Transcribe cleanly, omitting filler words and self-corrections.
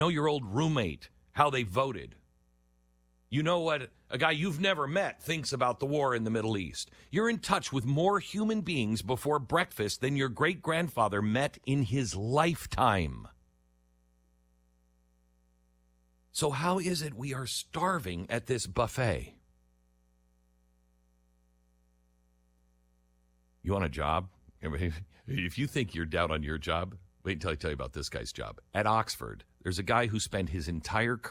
know your old roommate, how they voted. You know what a guy you've never met thinks about the war in the Middle East. You're in touch with more human beings before breakfast than your great-grandfather met in his lifetime. So how is it we are starving at this buffet? You want a job? If you think you're down on your job, wait until I tell you about this guy's job. At Oxford, there's a guy who spent his entire career